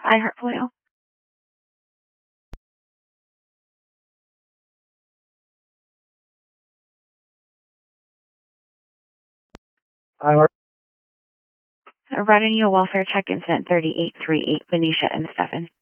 iHeartRadio. iHeart. Running your welfare check incident 3838, Benicia and Stefan.